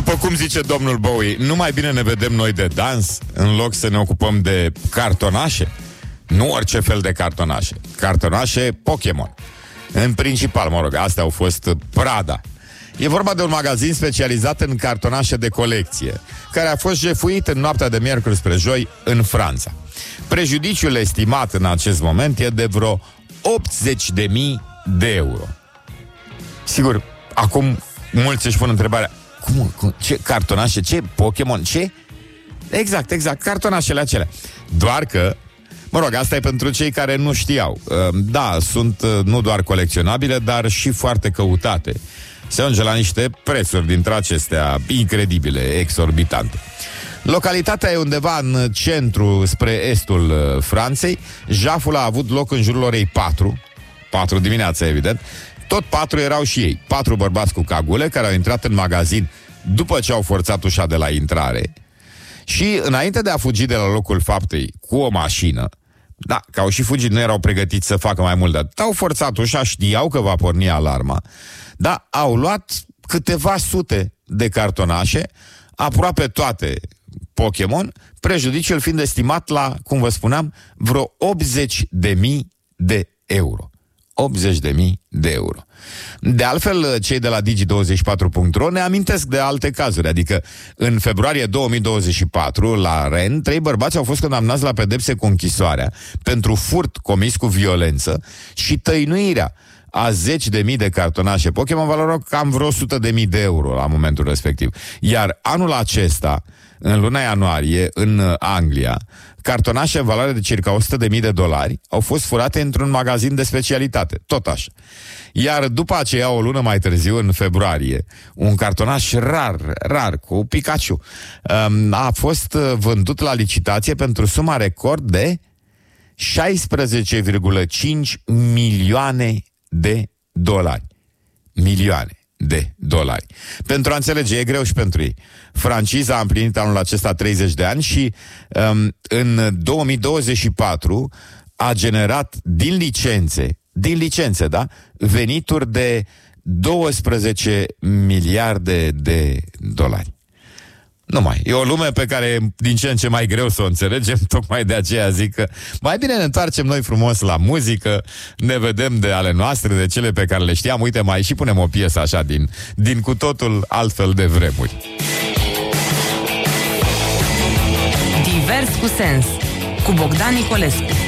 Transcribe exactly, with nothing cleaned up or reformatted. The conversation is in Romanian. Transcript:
După cum zice domnul Bowie, nu mai bine ne vedem noi de dans în loc să ne ocupăm de cartonașe? Nu orice fel de cartonașe. Cartonașe Pokémon. În principal, mă rog, astea au fost Prada. E vorba de un magazin specializat în cartonașe de colecție, care a fost jefuit în noaptea de miercuri spre joi în Franța. Prejudiciul estimat în acest moment e de vreo optzeci de mii de euro. Sigur, acum mulți își pun întrebarea: cum, cum, ce cartonașe, ce Pokémon, ce? Exact, exact, cartonașele acelea. Doar că, mă rog, asta e pentru cei care nu știau. Da, sunt nu doar colecționabile, dar și foarte căutate. Se ajunge la niște prețuri dintre acestea incredibile, exorbitante. Localitatea e undeva în centru, spre estul Franței. Jaful a avut loc în jurul orei patru, patru dimineața, evident. Tot patru erau și ei, patru bărbați cu cagule care au intrat în magazin după ce au forțat ușa de la intrare și, înainte de a fugi de la locul faptei cu o mașină, da, că au și fugit, nu erau pregătiți să facă mai mult, dar au forțat ușa, știau că va porni alarma, dar au luat câteva sute de cartonașe, aproape toate Pokémon, prejudiciul fiind estimat la, cum vă spuneam, vreo optzeci de mii de euro. optzeci de mii de euro. De altfel, cei de la digi douăzeci și patru punct ro ne amintesc de alte cazuri, adică în februarie două mii douăzeci și patru, la Rennes, trei bărbați au fost condamnați la pedepse cu închisoarea pentru furt comis cu violență și tăinuirea a zeci de mii de cartonașe Pokémon, valorau cam vreo o sută de mii de euro la momentul respectiv. Iar anul acesta, în luna ianuarie, în Anglia, cartonașe în valoare de circa o sută de mii de dolari au fost furate într-un magazin de specialitate, tot așa. Iar după aceea, o lună mai târziu, în februarie, un cartonaș rar, rar, cu Pikachu, a fost vândut la licitație pentru suma record de șaisprezece virgulă cinci milioane de dolari. Milioane de dolari. Pentru a înțelege, e greu și pentru ei. Franciza a împlinit anul acesta treizeci de ani și um, în două mii douăzeci și patru a generat din licențe, din licențe, da? venituri de doisprezece miliarde de dolari. Nu mai. E o lume pe care din ce în ce mai greu să o înțelegem, tocmai de aceea zic că mai bine ne întoarcem noi frumos la muzică, ne vedem de ale noastre, de cele pe care le știam. Uite, mai și punem o piesă așa din, din cu totul altfel de vremuri. Divers cu sens, cu Bogdan Nicolescu.